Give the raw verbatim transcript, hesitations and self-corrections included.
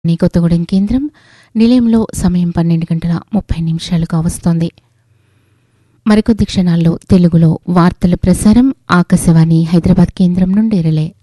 నీ కొత్తగూడెం కేంద్రం నిలయంలో సమయం పన్నెండు గంటల ముప్పై నిమిషాలుగా వస్తోంది. మరికొద్ది క్షణాల్లో తెలుగులో వార్తల ప్రసారం ఆకాశవాణి హైదరాబాద్ కేంద్రం నుండి రిలే.